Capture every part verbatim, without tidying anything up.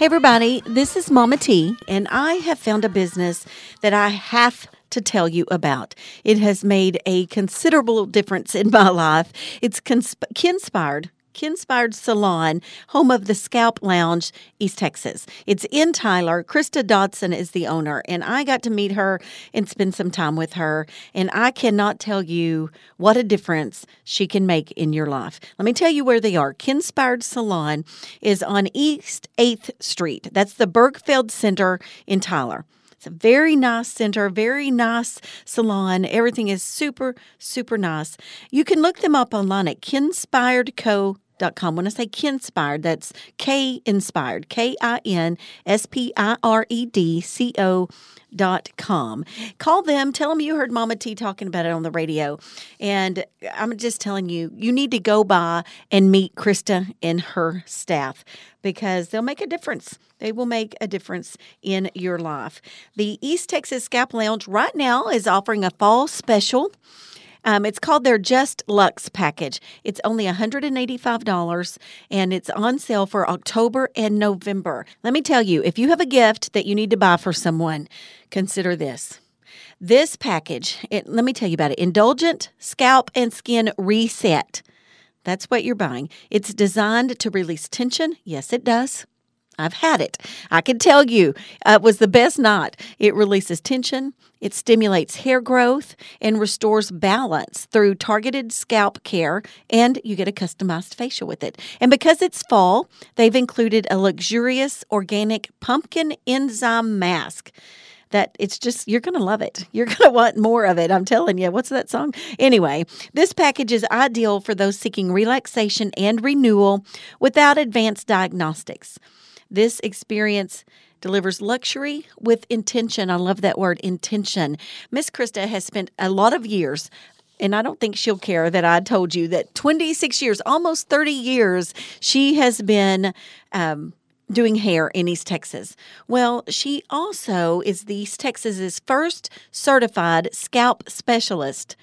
Hey everybody, this is Mama T, and I have found a business that I have to tell you about. It has made a considerable difference in my life. It's Consp- Kinspired. Kinspired Salon, home of the Scalp Lounge, East Texas. It's in Tyler. Krista Dodson is the owner, and I got to meet her and spend some time with her, and I cannot tell you what a difference she can make in your life. Let me tell you where they are. Kinspired Salon is on East eighth Street. That's the Bergfeld Center in Tyler. It's a very nice center, very nice salon. Everything is super, super nice. You can look them up online at kinspired co dot com. When I say Kinspired, that's K-Inspired, K I N S P I R E D C O dot com. Call them. Tell them you heard Mama T talking about it on the radio. And I'm just telling you, you need to go by and meet Krista and her staff because they'll make a difference. They will make a difference in your life. The East Texas Scalp Lounge right now is offering a fall special. Um, it's called their Just Luxe package. It's only one hundred eighty-five dollars, and it's on sale for October and November. Let me tell you, if you have a gift that you need to buy for someone, consider this. This package, it, let me tell you about it. Indulgent Scalp and Skin Reset. That's what you're buying. It's designed to release tension. Yes, it does. I've had it. I can tell you uh, it was the best night. It releases tension, it stimulates hair growth, and restores balance through targeted scalp care, and you get a customized facial with it. And because it's fall, they've included a luxurious organic pumpkin enzyme mask. That it's just, you're going to love it. You're going to want more of it. I'm telling you. What's that song? Anyway, this package is ideal for those seeking relaxation and renewal without advanced diagnostics. This experience delivers luxury with intention. I love that word, intention. Miss Krista has spent a lot of years, and I don't think she'll care that I told you that twenty-six years, almost thirty years, she has been um, doing hair in East Texas. Well, she also is the East Texas's first certified scalp specialist.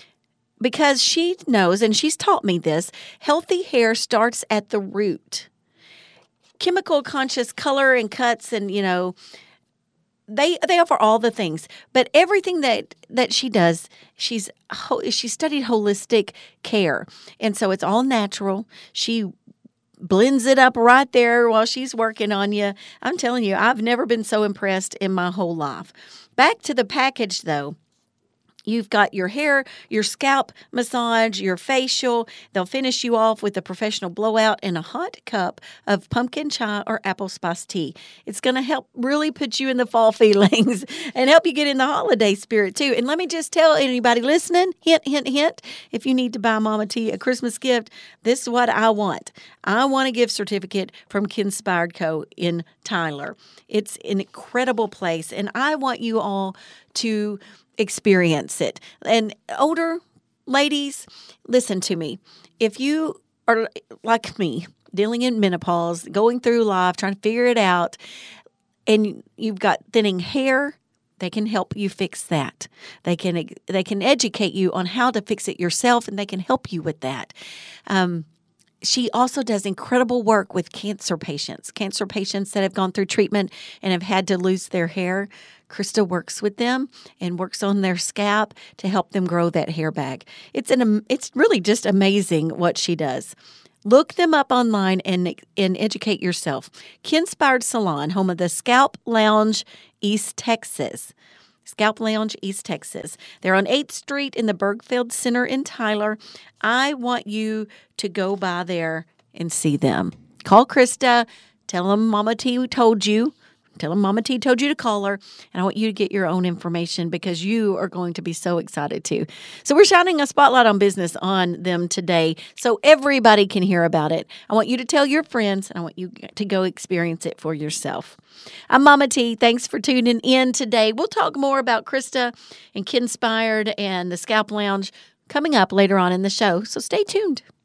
Because she knows, and she's taught me this, healthy hair starts at the root. Chemical conscious color and cuts, and you know, they they offer all the things. But everything that that she does, she's she studied holistic care, and so it's all natural. She blends it up right there while she's working on you. I'm telling you, I've never been so impressed in my whole life. Back to the package, though. You've got your hair, your scalp massage, your facial. They'll finish you off with a professional blowout and a hot cup of pumpkin chai or apple spice tea. It's going to help really put you in the fall feelings and help you get in the holiday spirit too. And let me just tell anybody listening, hint, hint, hint, if you need to buy Mama T a Christmas gift, this is what I want. I want a gift certificate from Kinspired Co. in Tyler. It's an incredible place, and I want you all to experience it. And older ladies, listen to me. If you are like me, dealing in menopause, going through life, trying to figure it out, and you've got thinning hair, they can help you fix that. They can they can educate you on how to fix it yourself, and they can help you with that. Um, She also does incredible work with cancer patients, cancer patients that have gone through treatment and have had to lose their hair. Krista works with them and works on their scalp to help them grow that hair back. It's an it's really just amazing what she does. Look them up online and, and educate yourself. Kinspired Salon, home of the Scalp Lounge, East Texas. Scalp Lounge, East Texas. They're on eighth Street in the Bergfeld Center in Tyler. I want you to go by there and see them. Call Krista. Tell them Mama T told you. Tell them Mama T told you to call her. And I want you to get your own information because you are going to be so excited too. So we're shining a spotlight on business on them today so everybody can hear about it. I want you to tell your friends. And I want you to go experience it for yourself. I'm Mama T. Thanks for tuning in today. We'll talk more about Krista and Kinspired and the Scalp Lounge coming up later on in the show. So stay tuned.